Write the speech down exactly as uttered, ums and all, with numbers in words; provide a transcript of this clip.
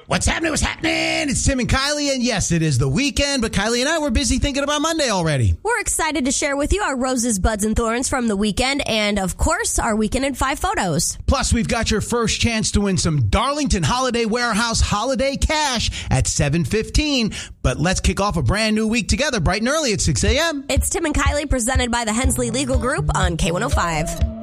What's happening? What's happening? It's Tim and Kylie, and yes, it is the weekend, but Kylie and I were busy thinking about Monday already. We're excited to share with you our roses, buds, and thorns from the weekend, and of course, our weekend in five photos. Plus, we've got your first chance to win some Darlington Holiday Warehouse holiday cash at seven fifteen. But let's kick off a brand new week together bright and early at six a.m. It's Tim and Kylie presented by the Hensley Legal Group on K one oh five.